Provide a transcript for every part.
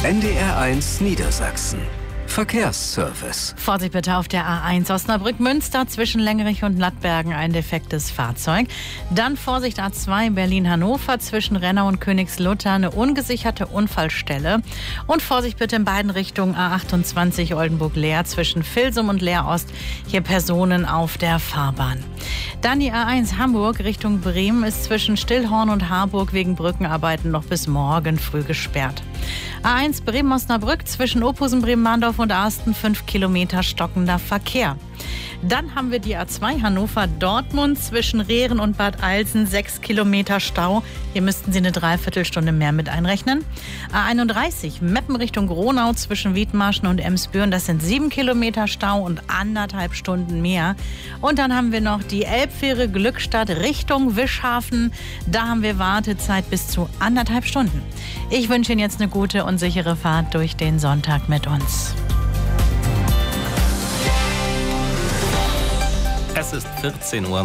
NDR1 Niedersachsen. Verkehrsservice. Vorsicht bitte auf der A1 Osnabrück-Münster zwischen Lengerich und Lattbergen ein defektes Fahrzeug. Dann Vorsicht A2 Berlin-Hannover zwischen Rennau und Königslutter eine ungesicherte Unfallstelle. Und Vorsicht bitte in beiden Richtungen A28 Oldenburg-Leer zwischen Vilsum und Leer-Ost. Hier Personen auf der Fahrbahn. Dann die A1 Hamburg Richtung Bremen ist zwischen Stillhorn und Harburg wegen Brückenarbeiten noch bis morgen früh gesperrt. A1 Bremen-Osnabrück zwischen Ophusen, Bremen-Mahndorf und Arsten 5 Kilometer stockender Verkehr. Dann haben wir die A2 Hannover-Dortmund zwischen Rehren und Bad Eilsen 6 Kilometer Stau. Hier müssten Sie eine Dreiviertelstunde mehr mit einrechnen. A31 Meppen Richtung Gronau zwischen Wiedmarschen und Emsbüren. Das sind 7 Kilometer Stau und 1,5 Stunden mehr. Und dann haben wir noch die Elbfähre Glückstadt Richtung Wischhafen. Da haben wir Wartezeit bis zu 1,5 Stunden. Ich wünsche Ihnen jetzt eine gute und sichere Fahrt durch den Sonntag mit uns. Es ist 14 Uhr.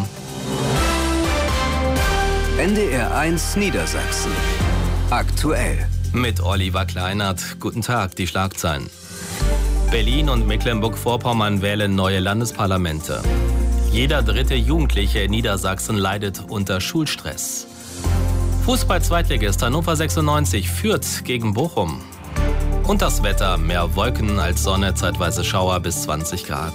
NDR1 Niedersachsen. Aktuell. Mit Oliver Kleinert. Guten Tag, die Schlagzeilen. Berlin und Mecklenburg-Vorpommern wählen neue Landesparlamente. Jeder dritte Jugendliche in Niedersachsen leidet unter Schulstress. Fußball-Zweitligist Hannover 96 führt gegen Bochum. Und das Wetter, mehr Wolken als Sonne, zeitweise Schauer bis 20 Grad.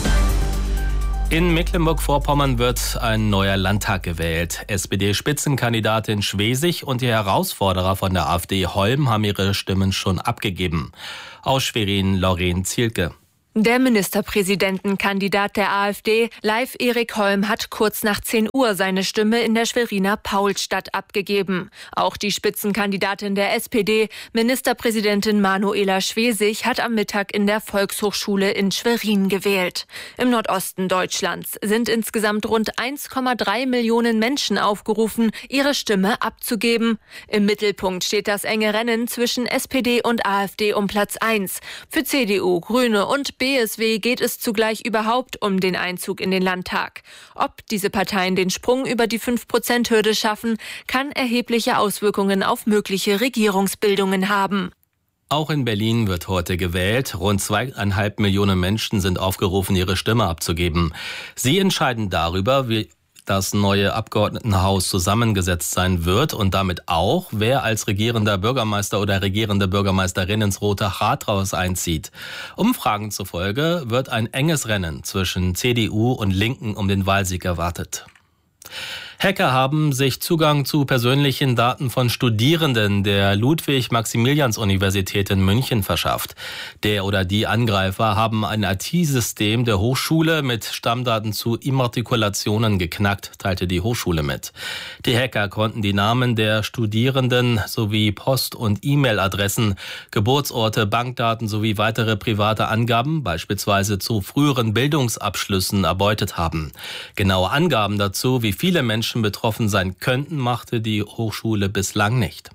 In Mecklenburg-Vorpommern wird ein neuer Landtag gewählt. SPD-Spitzenkandidatin Schwesig und die Herausforderer von der AfD Holm haben ihre Stimmen schon abgegeben. Aus Schwerin, Lorraine Zielke. Der Ministerpräsidentenkandidat der AfD, Leif Erik Holm, hat kurz nach 10 Uhr seine Stimme in der Schweriner Paulstadt abgegeben. Auch die Spitzenkandidatin der SPD, Ministerpräsidentin Manuela Schwesig, hat am Mittag in der Volkshochschule in Schwerin gewählt. Im Nordosten Deutschlands sind insgesamt rund 1,3 Millionen Menschen aufgerufen, ihre Stimme abzugeben. Im Mittelpunkt steht das enge Rennen zwischen SPD und AfD um Platz 1. Für CDU, Grüne und BSW geht es zugleich überhaupt um den Einzug in den Landtag. Ob diese Parteien den Sprung über die 5%-Hürde schaffen, kann erhebliche Auswirkungen auf mögliche Regierungsbildungen haben. Auch in Berlin wird heute gewählt. Rund 2,5 Millionen Menschen sind aufgerufen, ihre Stimme abzugeben. Sie entscheiden darüber, wie das neue Abgeordnetenhaus zusammengesetzt sein wird und damit auch, wer als regierender Bürgermeister oder regierende Bürgermeisterin ins Rote Rathaus einzieht. Umfragen zufolge wird ein enges Rennen zwischen CDU und Linken um den Wahlsieg erwartet. Hacker haben sich Zugang zu persönlichen Daten von Studierenden der Ludwig-Maximilians-Universität in München verschafft. Der oder die Angreifer haben ein IT-System der Hochschule mit Stammdaten zu Immatrikulationen geknackt, teilte die Hochschule mit. Die Hacker konnten die Namen der Studierenden sowie Post- und E-Mail-Adressen, Geburtsorte, Bankdaten sowie weitere private Angaben, beispielsweise zu früheren Bildungsabschlüssen, erbeutet haben. Genaue Angaben dazu, wie viele Menschen betroffen sein könnten, machte die Hochschule bislang nicht.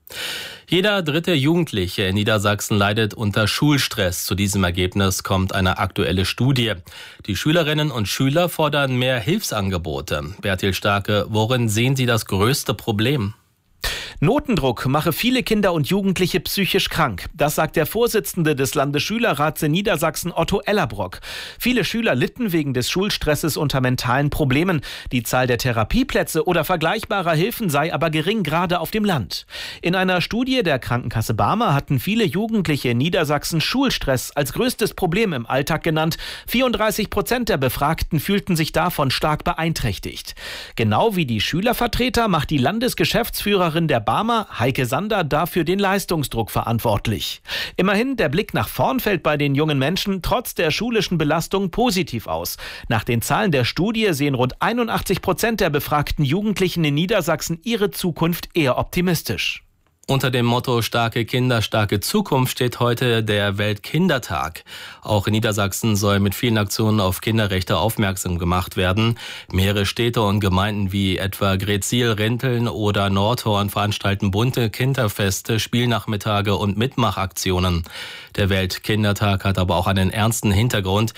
Jeder dritte Jugendliche in Niedersachsen leidet unter Schulstress. Zu diesem Ergebnis kommt eine aktuelle Studie. Die Schülerinnen und Schüler fordern mehr Hilfsangebote. Bertil Starke, worin sehen Sie das größte Problem? Notendruck mache viele Kinder und Jugendliche psychisch krank. Das sagt der Vorsitzende des Landesschülerrats in Niedersachsen, Otto Ellerbrock. Viele Schüler litten wegen des Schulstresses unter mentalen Problemen. Die Zahl der Therapieplätze oder vergleichbarer Hilfen sei aber gering, gerade auf dem Land. In einer Studie der Krankenkasse Barmer hatten viele Jugendliche in Niedersachsen Schulstress als größtes Problem im Alltag genannt. 34% der Befragten fühlten sich davon stark beeinträchtigt. Genau wie die Schülervertreter macht die Landesgeschäftsführerin der Barmer, Heike Sander, dafür den Leistungsdruck verantwortlich. Immerhin, der Blick nach vorn fällt bei den jungen Menschen trotz der schulischen Belastung positiv aus. Nach den Zahlen der Studie sehen rund 81% der befragten Jugendlichen in Niedersachsen ihre Zukunft eher optimistisch. Unter dem Motto Starke Kinder, starke Zukunft steht heute der Weltkindertag. Auch in Niedersachsen soll mit vielen Aktionen auf Kinderrechte aufmerksam gemacht werden. Mehrere Städte und Gemeinden wie etwa Gretzil, Rinteln oder Nordhorn veranstalten bunte Kinderfeste, Spielnachmittage und Mitmachaktionen. Der Weltkindertag hat aber auch einen ernsten Hintergrund.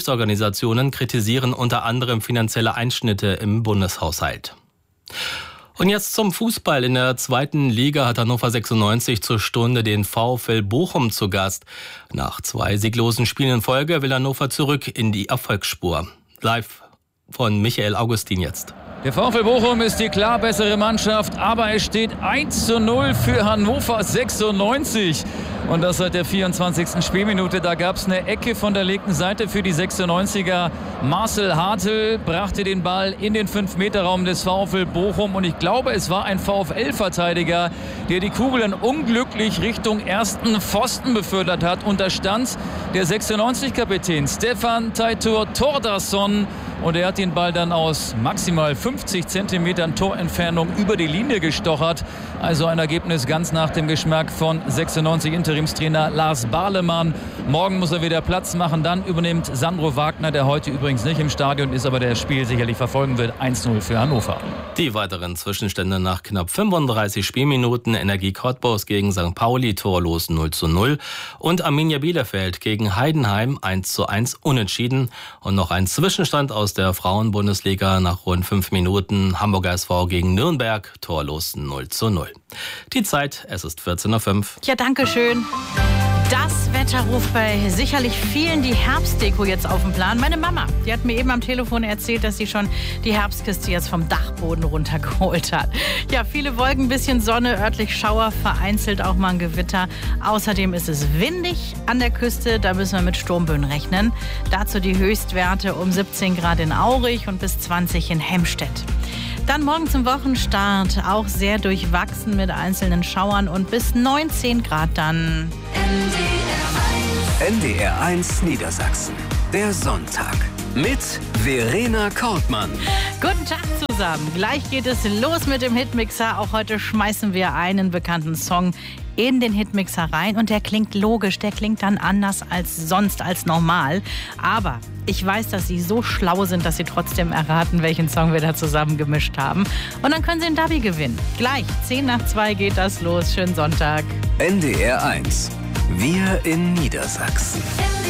Hilfsorganisationen kritisieren unter anderem finanzielle Einschnitte im Bundeshaushalt. Und jetzt zum Fußball. In der 2. Liga hat Hannover 96 zur Stunde den VfL Bochum zu Gast. Nach 2 sieglosen Spielen in Folge will Hannover zurück in die Erfolgsspur. Live von Michael Augustin jetzt. Der VfL Bochum ist die klar bessere Mannschaft, aber es steht 1:0 für Hannover 96. Und das seit der 24. Spielminute. Da gab es eine Ecke von der linken Seite für die 96er. Marcel Hartl brachte den Ball in den 5-Meter-Raum des VfL Bochum. Und ich glaube, es war ein VfL-Verteidiger, der die Kugel dann unglücklich Richtung ersten Pfosten befördert hat. Und da stand der 96-Kapitän Stefan Teitur Thordarson. Und er hat den Ball dann aus maximal 50 Zentimetern Torentfernung über die Linie gestochert. Also ein Ergebnis ganz nach dem Geschmack von 96 Interimstrainer Lars Barlemann. Morgen muss er wieder Platz machen. Dann übernimmt Sandro Wagner, der heute übrigens nicht im Stadion ist, aber der das Spiel sicherlich verfolgen wird. 1:0 für Hannover. Die weiteren Zwischenstände nach knapp 35 Spielminuten. Energie Cottbus gegen St. Pauli torlos 0:0. Und Arminia Bielefeld gegen Heidenheim 1:1 unentschieden. Und noch ein Zwischenstand aus der Frauenbundesliga nach rund 5 Minuten. Hamburger SV gegen Nürnberg torlos 0:0. Die Zeit, es ist 14:05 Uhr. Ja, danke schön. Das Wetter ruft bei sicherlich vielen die Herbstdeko jetzt auf den Plan. Meine Mama, die hat mir eben am Telefon erzählt, dass sie schon die Herbstkiste jetzt vom Dachboden runtergeholt hat. Ja, viele Wolken, bisschen Sonne, örtlich Schauer, vereinzelt auch mal ein Gewitter. Außerdem ist es windig an der Küste, da müssen wir mit Sturmböen rechnen. Dazu die Höchstwerte um 17 Grad in Aurich und bis 20 in Hemstedt. Dann morgen zum Wochenstart auch sehr durchwachsen mit einzelnen Schauern und bis 19 Grad dann. NDR 1 Niedersachsen. Der Sonntag. Mit Verena Kortmann. Guten Tag zusammen. Gleich geht es los mit dem Hitmixer. Auch heute schmeißen wir einen bekannten Song in den Hitmixer rein. Und der klingt logisch. Der klingt dann anders als sonst, als normal. Aber ich weiß, dass Sie so schlau sind, dass Sie trotzdem erraten, welchen Song wir da zusammen gemischt haben. Und dann können Sie einen Dabi gewinnen. Gleich, 1:10 geht das los. Schönen Sonntag. NDR 1. Wir in Niedersachsen.